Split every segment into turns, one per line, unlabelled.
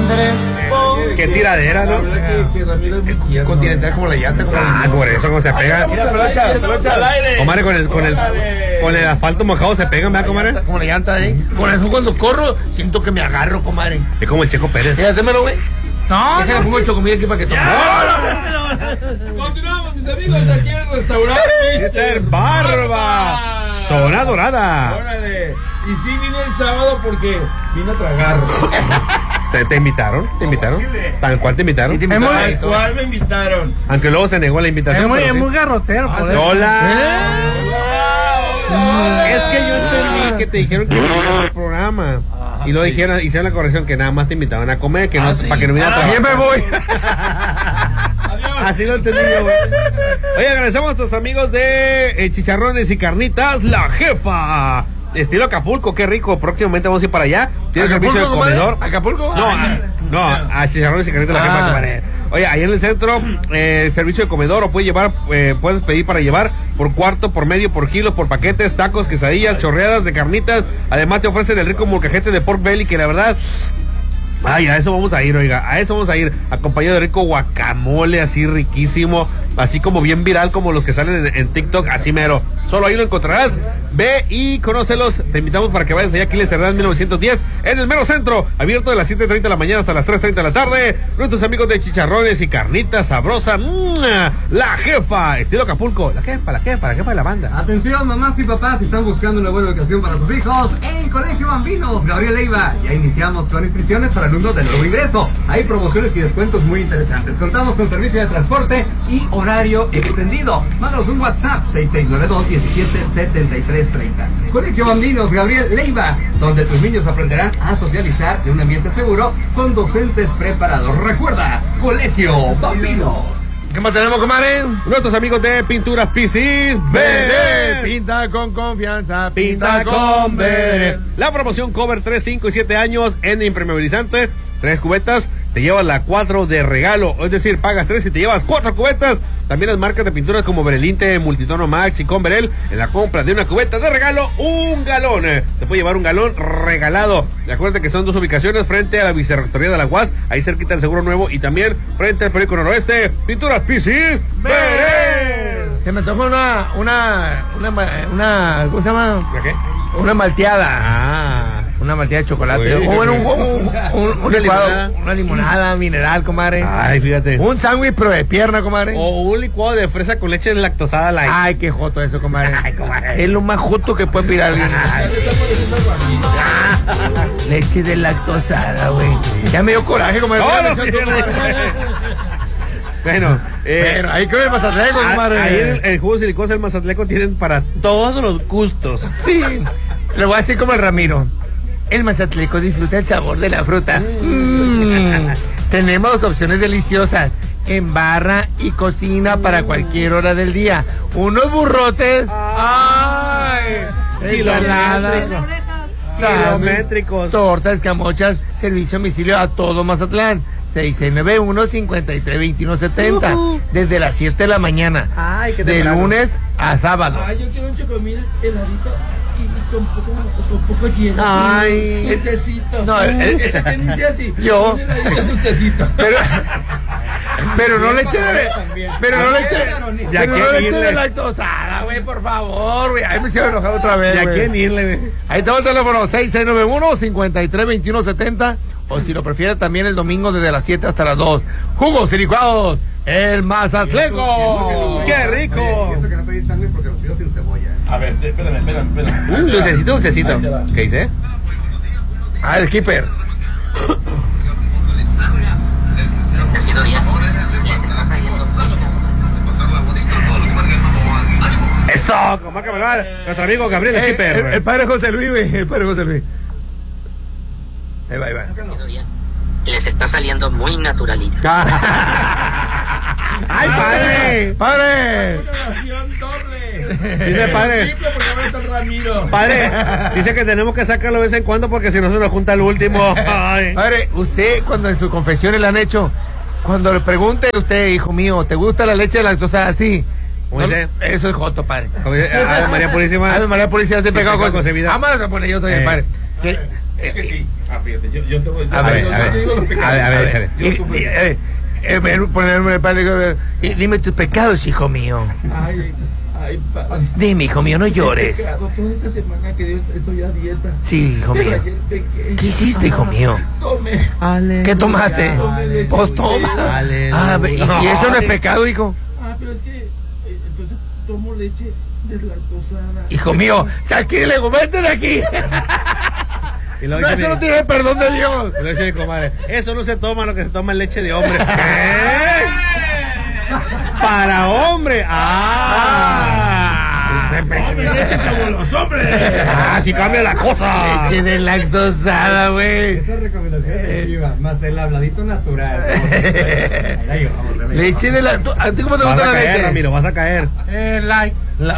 Qué tiradera, ¿no?
Continental como la llanta.
Por eso como se pega.
Pelocha al aire.
Comadre, con el asfalto mojado se pegan, ¿verdad, comadre?
Como la llanta, Con eso cuando corro, siento que me agarro, comadre.
Es como el Checo Pérez.
Déjamelo, güey.
No,
Déjale, pongo el chocomil aquí para que tome.
Continuamos, mis amigos, aquí en el restaurante
Mr. Barba. Zona Dorada.
Órale. Y sí vine el sábado porque vine a tragar.
¿Te invitaron? ¿Te invitaron? ¿Tal cual te invitaron?
Sí,
Tal cual me invitaron.
Aunque luego se negó la invitación.
es muy garrotero. por eso.
Hola. Es que yo entendí que te dijeron que iban al programa. Y luego hicieron la corrección que nada más te invitaban a comer, que no, para que no viniera a trabajar.
me voy.
Así lo entendí yo, güey. Oye, agradecemos a nuestros amigos de Chicharrones y Carnitas, La Jefa. Estilo Acapulco, qué rico. Próximamente vamos a ir para allá. ¿Tiene servicio de comedor?
¿Acapulco?
No, a Chicharrones y Carnitas, La Jefa, comadre. Oye, ahí en el centro, servicio de comedor, o puedes pedir para llevar por cuarto, por medio, por kilo, por paquetes, tacos, quesadillas, chorreadas de carnitas. Además te ofrecen el rico molcajete de pork belly, que la verdad... Ay, a eso vamos a ir, oiga, a eso vamos a ir, acompañado de rico guacamole, así riquísimo, así como bien viral como los que salen en TikTok, así mero. Solo ahí lo encontrarás. Ve y conócelos. Te invitamos para que vayas allá, Aquiles Cerdán 1910, en el mero centro, abierto de las 7:30 de la mañana hasta las 3:30 de la tarde. Nuestros amigos de Chicharrones y Carnitas Sabrosa, La Jefa, estilo Acapulco. La jefa de la banda.
Atención, mamás y papás, si están buscando una buena educación para sus hijos, en Colegio Bambinos Gabriel Leiva, ya iniciamos con inscripciones para alumnos de nuevo ingreso. Hay promociones y descuentos muy interesantes. Contamos con servicio de transporte y horario extendido. Mándanos un WhatsApp 6692-177330. Colegio Bambinos Gabriel Leiva, donde tus niños aprenderán a socializar en un ambiente seguro con docentes preparados. Recuerda, Colegio Bambinos.
¿Qué más tenemos, comadre?
Nuestros amigos de Pinturas Pisis BD.
Pinta con confianza,
Pinta con BD. La promoción cover 3, 5 y 7 años en impermeabilizante. 3 cubetas, te llevas la 4 de regalo. Es decir, pagas 3 y te llevas 4 cubetas. También las marcas de pinturas como Berelinte, Multitono Max y Converel. En la compra de una cubeta de regalo, un galón. Te puede llevar un galón regalado. Acuérdate que son 2 ubicaciones, frente a la Vicerrectoría de la UAS, ahí cerquita del Seguro Nuevo, y también frente al Periódico Noroeste. Pinturas Pisis BD.
Se me tocó una, ¿cómo se llama?
¿Qué?
Una malteada. Una malteada de chocolate.
Uy,
O bueno, un licuado,
limonada.
una limonada mineral, comadre.
Ay, fíjate.
Un sándwich pero de pierna, comadre.
O un licuado de fresa con leche lactosada light.
Ay, qué joto eso, comadre. Ay, comadre. Es lo más joto que puede pedir alguien. Leche de lactosada, güey. Ya me dio coraje, comadre.
Bueno,
Pero ahí come el Mazatleco, comadre.
Ahí el jugo silicosa del Mazatleco tienen para todos los gustos.
Sí. Le voy a decir como el Ramiro. El Mazatleco disfruta el sabor de la fruta. Tenemos opciones deliciosas en barra y cocina para cualquier hora del día. Unos burrotes. ¡Ay! Ensalada.
Kilométricos.
Tortas, escamochas, servicio a domicilio a todo Mazatlán. 6691-532170. Desde las 7 de la mañana.
Ay, qué
de
temprano.
Lunes a sábado.
Ay, yo quiero un chocomil heladito y con poco lleno.
Ay.
Dulcecito.
No,
ese que dice así.
Yo.
Un heladito dulcecito.
Pero no le eche de. Pero no le eche.
Ya
Pero
que
no le eche de
irle.
lactosada, güey, por favor, güey. Ahí me hicieron enojar otra vez.
¿Y a
güey.
quién irle, güey?
Ahí está el teléfono 6691-532170. O si lo prefieres, también el domingo desde las 7 hasta las 2. Jugos y licuados, el Mazatleco.
¡Qué rico!
Oye, eso que no pedí sándwich porque lo pido sin cebolla.
A ver, espérame.
Dulcecito.
Ahí te va.
¿Qué dice?
Ah, el keeper.
Eso, como marca verbal. Nuestro amigo Gabriel Skipper.
El padre José Luis, güey. El padre José Luis. Ahí va.
Les está saliendo muy naturalito.
¡Ay, padre!
¡Padre!
Oración doble.
Dice padre.
Triple porque ahora está el Ramiro.
Padre, dice que tenemos que sacarlo de vez en cuando porque si no se nos junta el último. Ay.
Padre, usted cuando en sus confesiones le han hecho, cuando le pregunte a usted, hijo mío, ¿te gusta la leche de lactosa? Sí.
¿Cómo dice?
Eso es joto, padre.
Ave María Purísima.
Ave María Purísima se pegado con
concebida.
Vamos a poner yo también, padre. Que
Es que sí. Fíjate, yo te voy
A ver,
yo te digo los pecados.
a ver.
Ponerme el padre.
Dime tus pecados, hijo mío.
Ay, padre.
Dime, hijo mío, no
He
llores.
pecado toda esta semana que estoy a dieta.
Sí, hijo
Pero
mío.
ayer pequé.
¿Qué hiciste, hijo mío?
Tomé.
¿Qué tomaste? Pues toma.
Aleluya.
¿Y eso no es pecado, hijo?
Pero es que entonces tomo leche deslactosada.
Hijo mío, saquile, vete de aquí.
Y lo
No, eso no tiene perdón de Dios.
Y lo dice mi comadre, eso no se toma, lo que se toma es leche de hombre. Para hombre. Leche como los hombres. Si cambia la cosa.
Leche de lactosada, güey.
Esa recomendación es viva, más el habladito natural. Ahí vamos,
Leche de la... ¿A ti cómo te
Vas
gusta
a
la
caer,
leche?
Ramiro, vas a caer.
Like.
No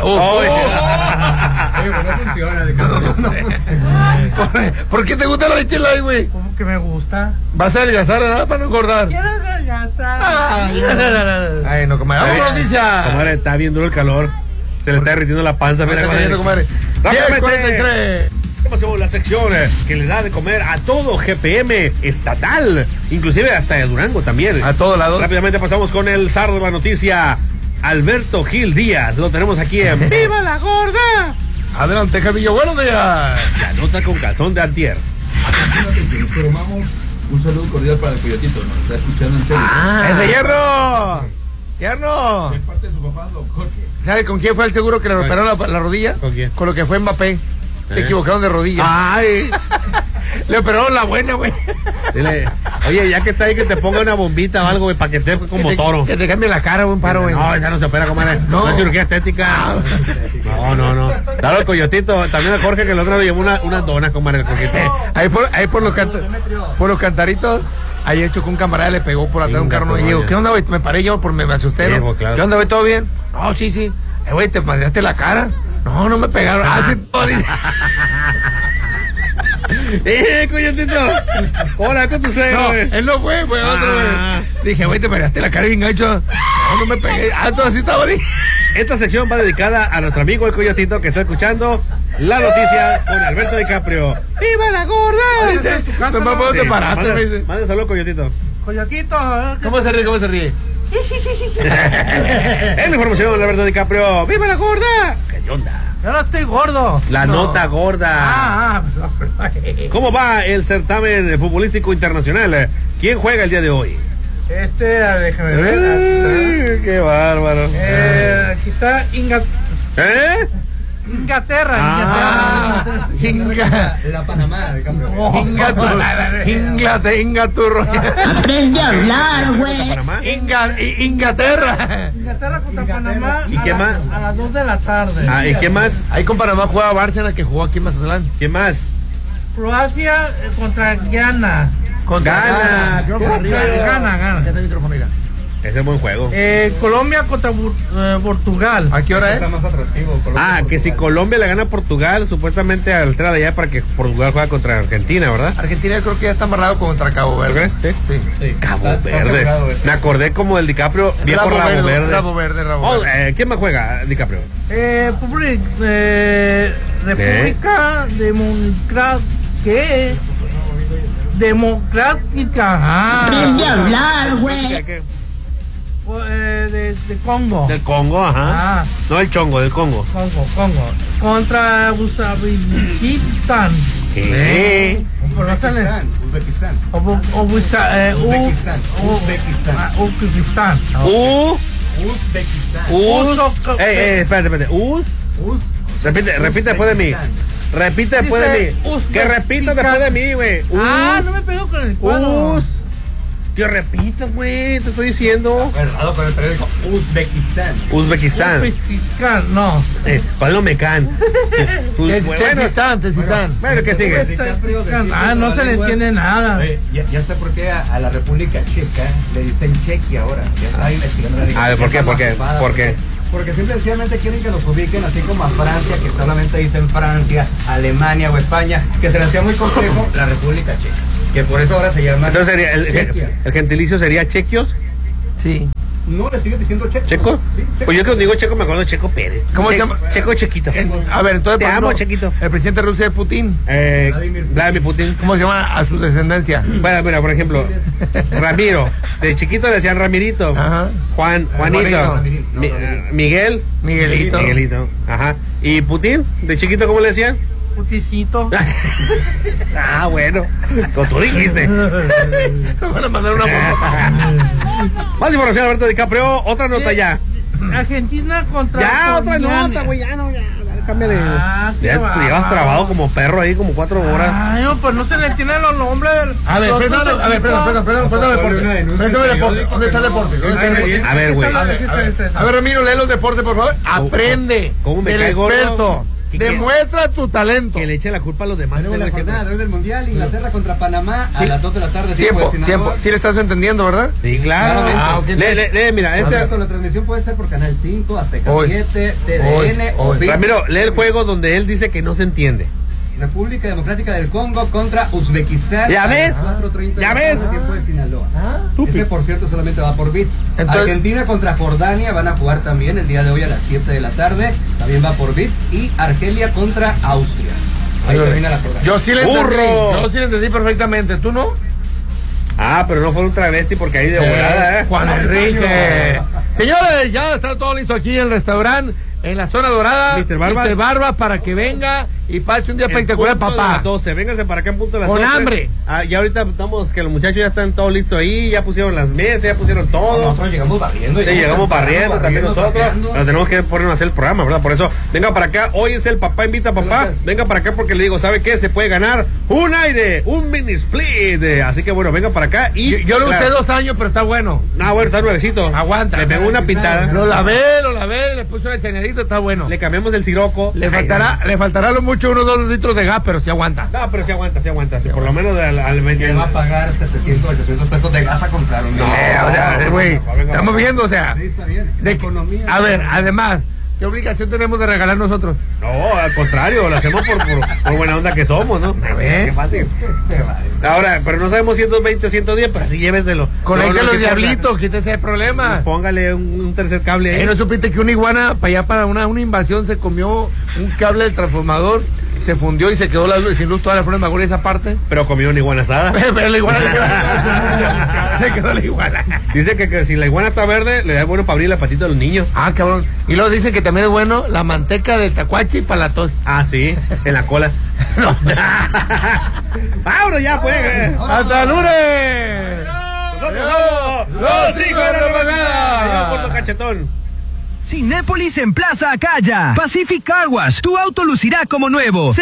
funciona, no funciona.
¿Por qué te gusta la leche light, güey?
Como que me gusta.
Vas a adelgazar, ¿verdad? Para no engordar.
Quiero adelgazar.
Ay, no, comadre. Vamos con noticia.
Comadre, está bien duro el calor. Se le está derritiendo la panza. Mira,
comadre.
Rápidamente. Pasamos la sección que le da de comer a todo GPM estatal, inclusive hasta de Durango también.
A todos lados.
Rápidamente pasamos con el zar de la noticia, Alberto Gil Díaz. Lo tenemos aquí en ¡Viva la Gorda!
Adelante, Javillo, buenos días.
La nota con calzón de antier.
Pero vamos, un saludo cordial para el Coyotito, nos está escuchando en serio.
¡Ese hierro! ¡Hierro!
De parte de su papá, don Jorge.
¿Sabe con quién fue el seguro que le operaron la rodilla?
¿Con quién?
Con lo que fue Mbappé. Se equivocaron de rodilla.
¡Ay!
Le operaron la buena, güey.
Dile, oye, ya que está ahí, que te ponga una bombita o algo, güey, para que esté como toro.
Que te cambie la cara, un paro, güey.
No, ya no se opera, comadre. No es cirugía estética. No. Dale al Coyotito. También a Jorge, que el otro le llevó unas donas, comadre, el coquete.
Ahí por los cantaritos. Ayer chocó un camarada, le pegó por atrás de un carro. Y digo, ¿qué onda, güey? Me paré yo, me asusté, ¿no?
Sí, claro.
¿Qué onda, güey? ¿Todo bien? No, sí. Güey, ¿te madreaste la cara? No me pegaron. Sí, todo dice.
Coyotito. Hola, con tu suegro,
No,
güey.
él no fue otro, güey. Dije, güey, te madreaste la cara bien gacho. No me pegué. Todo así estaba ahí.
Esta sección va dedicada a nuestro amigo el Coyotito, que está escuchando la noticia con Alberto DiCaprio. ¡Viva la Gorda!
Dice, nomás ¿dónde te paraste, me dice.
Manda saludos, Coyotito.
Coyotito.
¿Cómo se ríe?
En la información de Alberto DiCaprio. ¡Viva la Gorda! ¿Qué onda?
Yo no estoy gordo.
La nota gorda. ¿Cómo va el certamen futbolístico internacional? ¿Quién juega el día de hoy?
Déjame ver.
¡Qué bárbaro!
Aquí está
¿Eh?
Inglaterra.
La Panamá de campeón.
Ingaturro.
Aprende a hablar, güey.
¿Panamá?
Inglaterra.
Inglaterra contra Panamá.
¿Y qué más?
A las 2 de la tarde.
¿Y qué más?
Ahí con Panamá jugaba Bárcena, que jugó aquí en Mazatlán.
¿Qué más?
Croacia contra Ghana.
Gana.
Gana.
Ya te micrófono, mira.
Ese es buen juego.
Colombia contra Portugal.
¿A qué hora es?
Está más atractivo. Colombia,
Que si Colombia le gana a Portugal, supuestamente altera de allá para que Portugal juegue contra Argentina, ¿verdad?
Argentina creo que ya está amarrado contra Cabo Verde.
¿Sí?
Sí,
Cabo
está
Verde.
asegurado,
Me acordé como el DiCaprio, viejo Rabo Verde.
Rabo Verde.
¿Quién más juega, DiCaprio?
República Democrática.
Aprende a hablar, güey.
De Congo.
Del Congo, ajá. No el chongo, del Congo.
Congo. Contra Uzbekistán.
¿Qué?
Uzbekistán.
Uzbekistán.
Espérate. Repite después de mí. Repite después de mí. Que repita después de mí, güey.
No me pegó con el cuadro.
Que repita, güey, te estoy diciendo.
Verdad, con el periódico. Uzbekistán.
Uzbekistán.
No.
¿Cuál no me can?
Tezistán.
Bueno, ¿qué sigue?
No se le entiende nada.
Ya sé por qué a la República Checa le dicen Chequia ahora. Ya estaba investigando la
A ver, ¿por qué? ¿Por qué?
Porque simplemente quieren que los ubiquen así como a Francia, que solamente dicen Francia, Alemania o España, que se le hacía muy complejo la República Checa. Que por eso ahora se llama.
Entonces sería
Chequia.
el gentilicio sería chequios.
Sí.
No, le sigue diciendo Checo.
¿Checo?
Sí, Checo.
Pues yo que digo Checo me acuerdo de Checo Pérez.
¿Cómo se llama?
Checo Chequito.
A ver, entonces.
Te
por
amo,
ejemplo,
Chequito.
El presidente de Rusia es Putin.
Vladimir Putin.
¿Cómo se llama a su descendencia?
Bueno, mira, por ejemplo, Ramiro. De chiquito le decían Ramirito.
Ajá.
Juanito.
Juanito.
Miguel.
Miguelito.
Ajá. ¿Y Putin? De chiquito, ¿cómo le decían?
Puticito.
Ah, bueno. Como tú dijiste.
Nos van a mandar una foto.
Más información, Alberto DiCaprio. Otra nota ya.
Argentina contra
Ya, otra
Jordania.
nota, güey. Ya, no, ya. Cámbiale.
Qué
Ya te
bárbaro.
llevas trabado como perro ahí, como 4 horas.
Ay, no, pues no se le entienden los nombres.
A ver, préstame deporte. ¿Dónde está el deporte?
A ver, güey.
A ver, Ramiro, lee los deportes, por favor. Aprende.
¿Cómo me
del
cae gordo?
experto.
¿Qué-
Demuestra tu talento.
Que le eche la culpa a los demás.
Tenemos la
Siempre.
jornada de hoy del Mundial, Inglaterra contra Panamá a las 2 de la tarde.
Tiempo. Sí le estás entendiendo, ¿verdad?
Sí, claro.
Claramente.
Lee, mira,
Alberto, la transmisión puede ser por Canal 5, Azteca
Hoy.
7, TDN o ViX.
Ramiro, lee el juego donde él dice que no se entiende.
República Democrática del Congo contra Uzbekistán.
¿Ya
a las
ves?
4:30
¿Ya
de la tarde,
ves?
tiempo de Sinaloa. Ese, por cierto, solamente va por bits.
Entonces-
Argentina contra Jordania van a jugar también el día de hoy a las 7 de la tarde. También va por bits. Y Argelia contra Austria. Ahí termina la jornada.
Yo sí le entendí.
¡Burro!
Yo sí le entendí perfectamente. ¿Tú no?
Ah, pero no fue un travesti porque ahí de volada,
Juan Enrique. Señores, ya está todo listo aquí en el restaurante, en la zona dorada.
Mr. Barbas.
Mr. Barbas, para que venga y pase un día espectacular, papá.
12, véngase para acá en punto de las
Con
12.
hambre.
Ah, ya ahorita estamos, que los muchachos ya están todos listos ahí, ya pusieron las mesas, ya pusieron todo.
Nosotros llegamos barriendo.
Sí, llegamos barriendo también nosotros.
barriendo.
Pero tenemos que ponernos a hacer el programa, ¿verdad? Por eso, venga para acá. Hoy es el Papá Invita a Papá. Venga para acá porque le digo, ¿sabe qué? Se puede ganar un aire, un mini split. Así que bueno, venga para acá. Y
Yo lo usé
claro.
2 años, pero está bueno.
No, bueno, está nuevecito.
Aguanta.
Le pegó una pintada.
Lo lavé, le puse una chaneadita, está bueno.
Le cambiamos el siroco.
Le faltará lo mucho unos 2 litros de gas, pero sí aguanta.
No, pero sí aguanta. Sí, por lo menos
Que va a pagar 700, 800 pesos de gas a comprar un
O sea, güey, estamos viendo, o sea,
Sí, está bien.
de que- a ver, además, ¿qué obligación tenemos de regalar nosotros?
No, al contrario, lo hacemos por buena onda que somos, ¿no?
¿Eh?
Qué fácil. Ahora, pero no sabemos 120 o 110, pero así lléveselo.
Conecta
No,
los
que
diablitos, quítese el problema.
Póngale un tercer cable ahí.
¿No supiste que una iguana para allá para una invasión se comió un cable del transformador, se fundió y se quedó la luz, sin luz toda la flor de Magura esa parte?
Pero comió una iguana asada.
Pero la iguana se quedó la iguana.
Dice que si la iguana está verde, le da bueno para abrir la patita a los niños.
Ah, cabrón. Y luego dicen que también es bueno la manteca de tacuache para la tos.
Ah, sí, en la cola. ¡Vámonos ya, pues!
¡Hasta el lunes!
¡Nosotros somos los hijos de la mamada! Yo, gordo cachetón.
Cinépolis en Plaza Acaya. Pacific Car Wash. Tu auto lucirá como nuevo.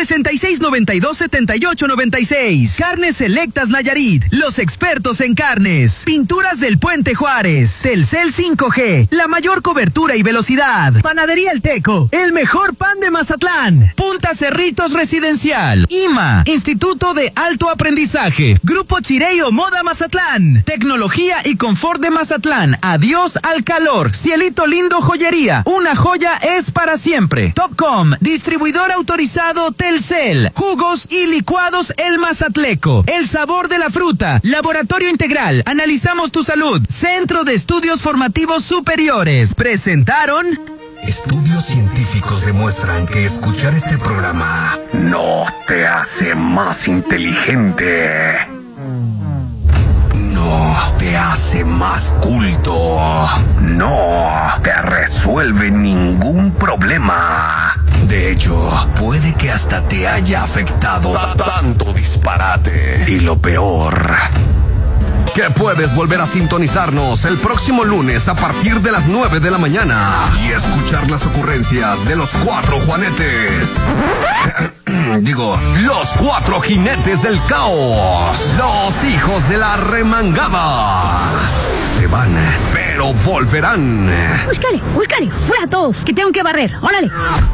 6692-7896. Carnes Selectas Nayarit. Los expertos en carnes. Pinturas del Puente Juárez. Telcel 5G. La mayor cobertura y velocidad. Panadería El Teco. El mejor pan de Mazatlán. Punta Cerritos Residencial. IMA. Instituto de Alto Aprendizaje. Grupo Chireo Moda Mazatlán. Tecnología y confort de Mazatlán. Adiós al calor. Cielito Lindo Joyería. Una joya es para siempre. Topcom, distribuidor autorizado Telcel. Jugos y licuados El Mazatleco. El sabor de la fruta. Laboratorio Integral. Analizamos tu salud. Centro de Estudios Formativos Superiores. Presentaron...
Estudios científicos demuestran que escuchar este programa no te hace más inteligente. No te hace más culto. No te resuelve ningún problema. De hecho, puede que hasta te haya afectado tanto disparate. Y lo peor, que puedes volver a sintonizarnos el próximo lunes a partir de las 9 de la mañana y escuchar las ocurrencias de los 4 Juanetes. Digo, los 4 jinetes del caos. Los hijos de la remangada. Se van, pero volverán.
Búscale, fuera todos, que tengo que barrer, órale.